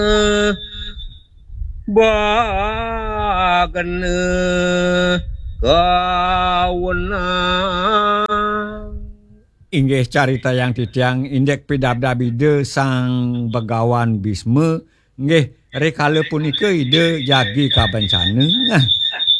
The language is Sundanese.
bagen kawenang inggih carita yang titiang indek pidabdabide sang begawan Bisme nggih rekala punika ide jagi kabencana